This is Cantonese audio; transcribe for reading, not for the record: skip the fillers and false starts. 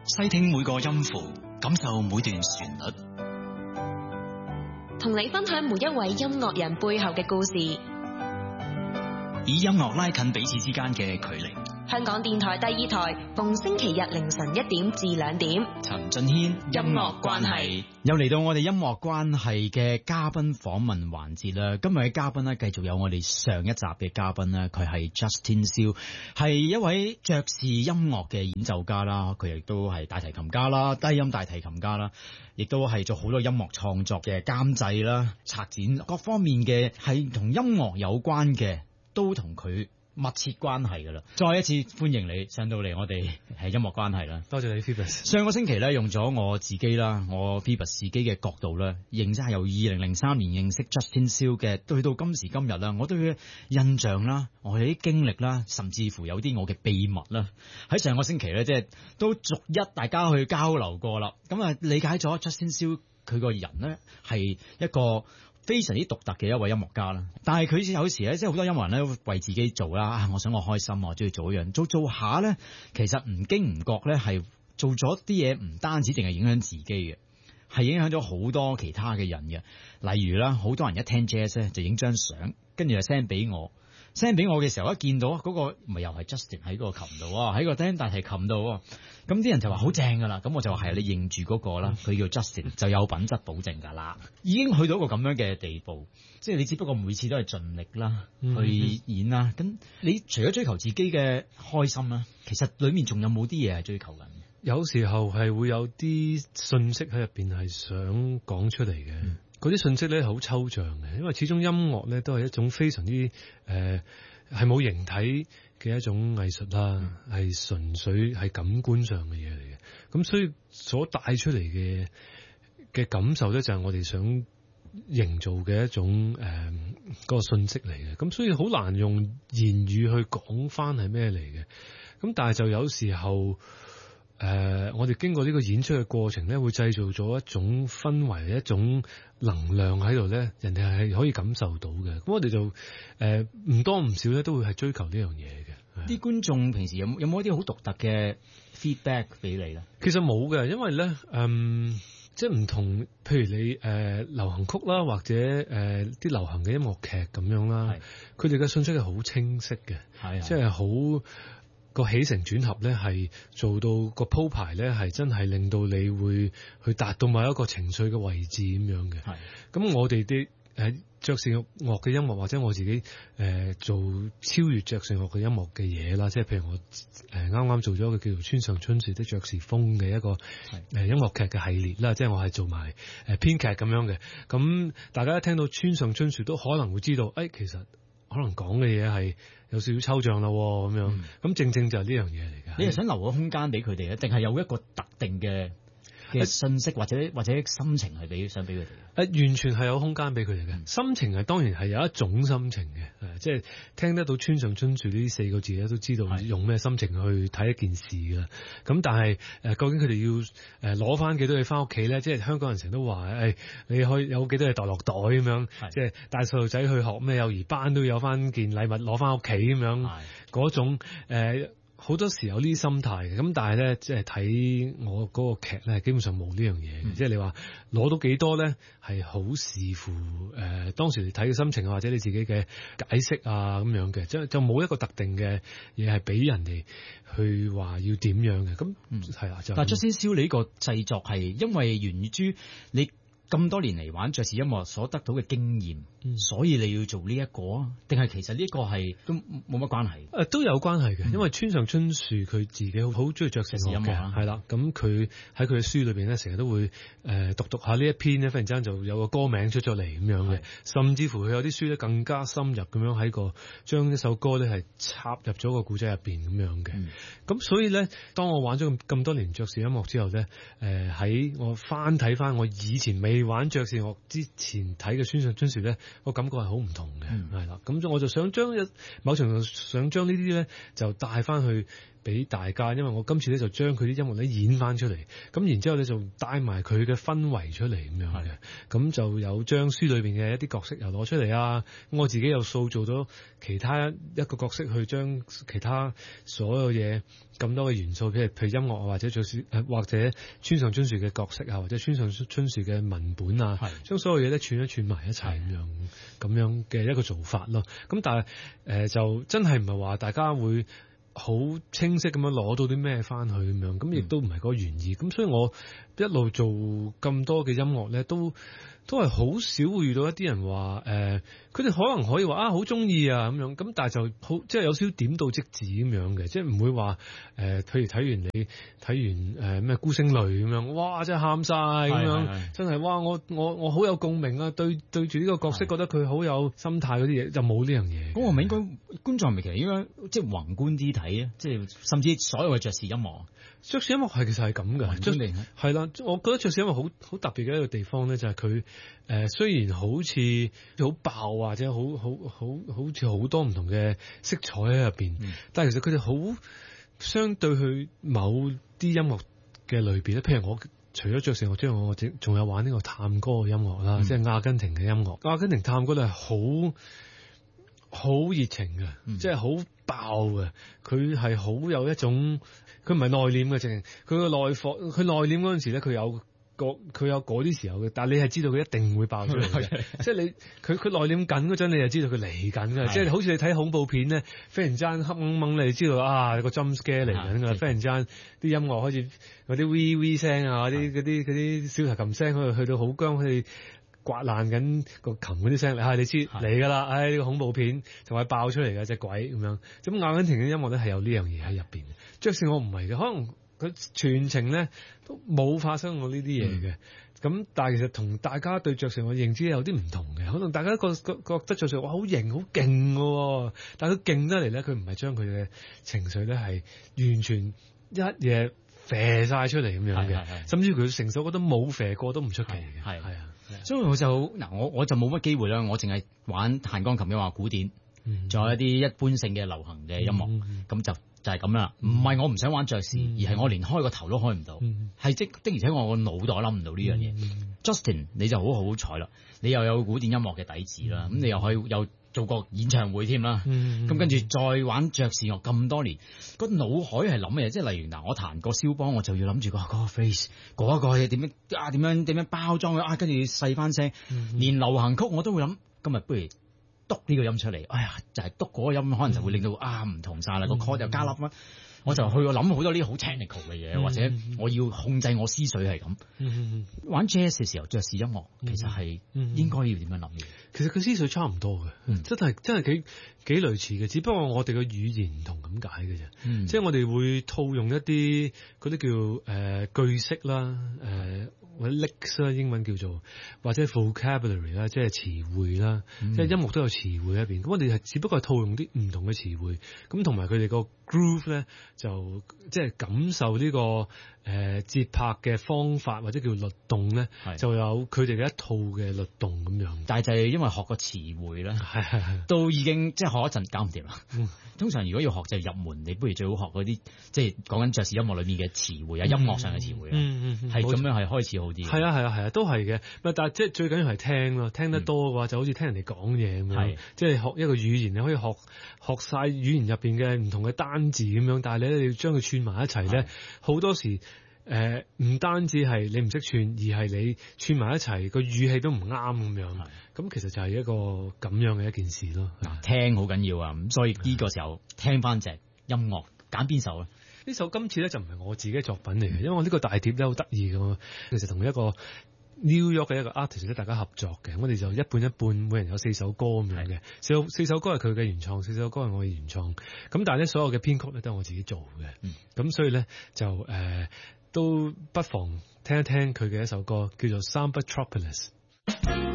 細聽每個音符，感受每段旋律， 同你分享每一位音樂人背後嘅故事， 以音樂拉近彼此之間嘅距離。 香港電台第二台，逢星期日凌晨1點至2點， 陳俊軒音樂關係。 又嚟到我哋音樂關係嘅嘉賓訪問環節啦。今日嘅嘉賓呢，繼續有我哋上一集嘅嘉賓啦，佢係 Justin Siew， 係一位爵士音樂嘅演奏家啦，佢亦都係大提琴家啦，低音大提琴家啦，亦都係做好多音樂創作嘅監製啦、策展各方面嘅係同音樂有關嘅，都同佢密切關係噶啦，再一次歡迎你上到嚟我哋係音樂關係啦。 多謝你 Phoebus。 上個星期咧，用咗我自己啦，我 Phoebus 自己嘅角度咧，認真係由2003年認識 Justin Siew 嘅，對到今時今日啦，我對佢嘅印象啦，我哋啲經歷啦，甚至乎有啲我嘅秘密啦，喺上個星期咧，即係都逐一大家去交流過啦。咁啊，理解咗 Justin Siew 佢個人咧係一個非常之獨特嘅一位音樂家啦，但係佢有時咧，即係好多音樂人咧為自己做啦，我想我開心，我中意做一樣，做下咧，其實唔經唔覺咧係做咗啲嘢，唔單止淨係影響自己嘅，係影響咗好多其他嘅人嘅。例如啦，好多人一聽 jazz 咧就影張相，跟住就 send 俾我。send 俾我嘅時候，一見到嗰個咪又係 Justin 喺個琴度啊，喺個低音大提琴度，咁啲人就話好正噶啦，咁我就話係你認住嗰個啦，佢叫 Justin 就有品質保證噶啦，已經去到一個咁樣嘅地步，即係你只不過每次都係盡力啦去演啦，咁你除咗追求自己嘅開心啦，其實裏面仲有冇啲嘢係追求緊嘅？ 有時候係會有啲信息喺入邊係想講出嚟嘅。嗰啲信息咧好抽象嘅，因為始終音樂咧都係一種非常之係冇形體嘅一種藝術啦，係純粹係感官上嘅嘢嚟嘅。咁所以所帶出嚟嘅感受咧，就係我哋想營造嘅一種嗰個信息嚟嘅。咁所以好難用言語去講翻係咩嚟嘅。咁但係就有時候我哋經過呢個演出嘅過程咧，會製造咗一種氛圍、一種能量喺度咧，人哋係可以感受到嘅。咁我哋就唔多唔少咧，都會係追求呢樣嘢嘅。 啲觀眾平時有冇一啲好獨特嘅 feedback 俾你咧？ 其實冇嘅，因為咧，即係唔同，譬如你流行曲啦，或者啲流行嘅音樂劇咁樣啦，佢哋嘅信息係好清晰嘅，即係好。個起承轉合咧，係做到個鋪排咧，係真係令到你會去達到某一個情緒嘅位置咁樣嘅。咁我哋啲爵士樂嘅音樂，或者我自己做超越爵士樂嘅音樂嘅嘢啦，即係譬如我啱啱做咗一個叫做《村上春樹的爵士風》嘅一個音樂劇嘅系列啦，即係我係做埋編劇咁樣嘅。咁大家一聽到村上春樹都可能會知道，其實可能講嘅嘢係有少少抽象啦，咁樣，咁正正就係呢樣嘢嚟嘅。 你係想留個空間俾佢哋咧，定係有一個特定嘅信息或者心情係想俾佢哋？ 完全係有空間俾佢哋嘅。心情係當然係有一種心情嘅，即係聽得到村上春樹呢4個字咧，都知道用咩心情去睇一件事㗎。咁但係究竟佢哋要攞翻幾多嘢翻屋企咧？即係香港人成日都話你可以有幾多嘢袋落袋咁樣，即係帶細路仔去學咩幼兒班都有翻件禮物攞翻屋企咁樣嗰種好多時有呢啲心態嘅，咁但係咧，即係睇我嗰個劇咧，基本上冇呢樣嘢嘅。即係你話攞到幾多咧，係好視乎當時你睇嘅心情啊，或者你自己嘅解釋啊咁樣嘅，就冇一個特定嘅嘢係俾人哋去話要點樣嘅。咁係啦， 但係 Justin Siew你呢個製作係因為源於你咁多年嚟玩爵士音樂所得到嘅經驗，所以你要做呢一個啊？定係其實呢個係都冇乜關係？ 都有關係嘅，因為村上春樹佢自己好中意爵士音樂嘅，係啦。咁佢喺佢嘅書裏邊咧，成日都會讀下呢一篇咧，忽然之間就有個歌名出咗嚟咁樣嘅。甚至乎佢有啲書咧更加深入咁樣喺個將一首歌咧係插入咗個故仔入邊咁樣嘅。咁所以咧，當我玩咗咁多年爵士音樂之後咧，喺我翻睇翻我以前未玩爵士樂之前睇嘅村上春樹咧，個感覺係好唔同嘅，係啦。咁我就想將某程度上將呢啲咧就帶翻去俾大家，因為我今次咧就將佢啲音樂咧演翻出嚟，咁然之後咧就帶埋佢嘅氛圍出嚟咁樣嘅，咁就有將書裏邊嘅一啲角色又攞出嚟啊，我自己又塑造咗其他一個角色去將其他所有嘢咁多嘅元素，譬如音樂或者或者村上春樹嘅角色啊，或者村上春樹嘅文本啊，將所有嘢咧串一串埋一齊咁樣嘅一個做法咯。咁但係就真係唔係話大家會好清晰咁樣攞到啲咩翻去咁樣，咁亦都唔係嗰個原意。咁所以我一路做咁多嘅音樂咧，都係好少會遇到一啲人話佢哋可能可以話好中意啊咁樣，咁但係就好即係有少少點到即止咁樣嘅，即係唔會話譬如睇完咩孤星淚咁樣，哇真係喊晒咁樣，真係哇我好有共鳴啊，對住呢個角色覺得佢好有心態嗰啲嘢，就冇呢樣嘢。 咁我咪應該觀眾係咪其實應該即係宏觀啲睇啊？即係甚至所有嘅爵士音樂。 爵士音樂其實係咁嘅，係啦。我覺得爵士音樂好特別嘅一個地方咧，就係佢雖然好似好爆或者好似好多唔同嘅色彩喺入邊，但係其實佢哋好相對去某啲音樂嘅類別咧。譬如我除咗爵士樂之外，我仲有玩呢個探歌嘅音樂啦，即係阿根廷嘅音樂。阿根廷探歌咧係好熱情嘅，即係好爆嘅。佢係好有一種。佢唔係內斂嘅，淨係佢個內放。佢內斂嗰陣時咧，佢有嗰啲時候嘅，但係你係知道佢一定會爆出嚟嘅。即係佢內斂緊嗰陣，你就知道佢嚟緊嘅。即係好似你睇恐怖片咧，忽然之間黑掹掹，你知道個 jump scare 嚟緊㗎。忽然之間啲音樂開始嗰啲 V 聲啊，嗰啲小提琴聲，去到好僵，好似刮爛緊個琴嗰啲聲，你知嚟㗎啦！呢個恐怖片就係爆出嚟嘅隻鬼咁樣。咁阿根廷嘅音樂咧係有呢樣嘢喺入邊。爵士我唔係嘅，可能佢全程咧都冇發生過呢啲嘢嘅。咁但係其實同大家對爵士我認知有啲唔同嘅，可能大家覺得爵士好型好勁嘅，但係佢勁得嚟咧，佢唔係將佢嘅情緒咧係完全一嘢射晒出嚟咁樣嘅，甚至佢成首歌都冇射過都唔出奇嘅。係啊， 所以我就冇乜機會啦，我淨係玩彈鋼琴嘅話古典，仲有一啲一般性嘅流行嘅音樂，咁就係咁啦。唔係我唔想玩爵士，而係我連開個頭都開唔到，係的而且我個腦袋諗唔到呢樣嘢。Justin 你就好彩啦，你又有古典音樂嘅底子啦，咁你又可以有做過演唱會添啦，咁跟住再玩爵士樂咁多年，個腦海係諗嘅嘢，即係例如我彈個肖邦，我就要諗住嗰個 phrase 嗰個嘢點樣包裝佢跟住細翻聲，連流行曲我都會諗，今日不如篤呢個音出嚟，就係篤嗰個音，可能就會令到唔同晒啦，個 chord 又加粒乜，我就去諗好多呢啲好 technical 嘅嘢，或者我要控制我思緒係咁。玩 jazz 嘅時候，爵士音樂其實係應該要點樣諗嘅？ 其實佢思緒差唔多嘅，真係幾類似嘅，只不過我哋嘅語言唔同咁解嘅啫。即係我哋會套用一啲嗰啲叫句式啦，或者 licks 啦，英文叫做，或者 vocabulary 啦，即係詞彙啦，即係音樂都有詞彙喺邊。咁我哋係只不過係套用啲唔同嘅詞彙，咁同埋佢哋個 groove 咧，就即係感受呢個節拍嘅方法或者叫律動咧，就有佢哋嘅一套嘅律動咁樣。但係就係因為學個詞彙咧，都已經即係學一陣搞唔掂啦。通常如果要學就係入門，你不如最好學嗰啲即係講緊爵士音樂裏面嘅詞彙啊，音樂上嘅詞彙係咁樣係開始好啲。係啊，都係嘅。但係即係最緊要係聽咯，聽得多嘅話就好似聽人哋講嘢咁樣。即係學一個語言，你可以學晒語言入邊嘅唔同嘅單字咁樣，但係你要將佢串埋一齊咧，好多時唔單止係你唔識串，而係你串埋一齊個語氣都唔啱咁樣。咁其實就係一個咁樣嘅一件事咯。聽好緊要啊！咁所以呢個時候聽翻隻音樂，揀邊首咧？呢首今次咧就唔係我自己作品嚟嘅，因為我呢個大碟咧好得意嘅嘛。其實同一個 New York 嘅一個 artist 咧，大家合作嘅，我哋就一半一半，每人有4首歌咁樣嘅。四首歌係佢嘅原創，4首歌係我嘅原創。咁但係咧，所有嘅編曲咧都係我自己做嘅。咁所以咧就都不妨聽一聽佢嘅一首歌，叫做《Samba Metropolis》。